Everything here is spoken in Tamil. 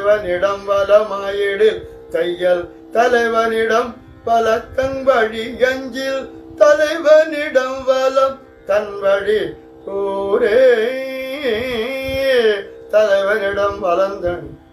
தலைவனிடம் வலமாயிடில் கையல் தலைவனிடம் பல தன் வழி அஞ்சில் தலைவனிடம் வலம் தன் வழி கூரே தலைவனிடம் வலந்தன்